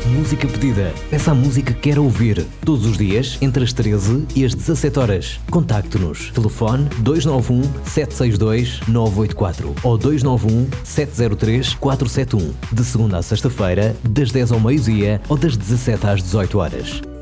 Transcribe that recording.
Música pedida. Peça a música que quer ouvir. Todos os dias, entre as 13 e as 17 horas. Contacte-nos. Telefone 291 762 984 ou 291 703 471. De segunda a sexta-feira, das 10 ao meio-dia ou das 17 às 18 horas.